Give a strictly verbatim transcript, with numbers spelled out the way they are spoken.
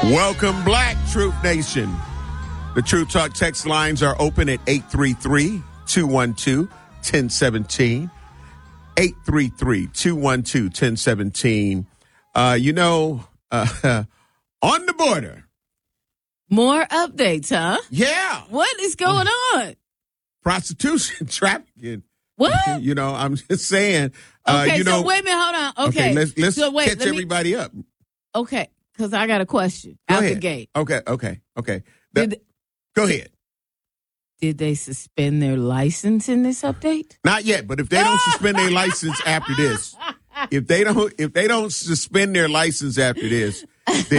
Welcome, Black Truth Nation. The Truth Talk text lines are open at eight three three, two one two, one zero one seven. eight three three, two one two, one zero one seven. Uh, you know, uh, on the border. More updates, huh? Yeah. What is going on? Prostitution, trafficking. What? You know, I'm just saying. Uh, okay, you know, so wait a minute, hold on. Okay, okay let's, let's so wait, catch let me, everybody up. Okay, because I got a question Go out ahead. the gate. Okay, okay, okay. The, Did, go ahead. Did they suspend their license in this update? Not yet, but if they don't suspend their license after this, if they don't, if they don't suspend their license after this,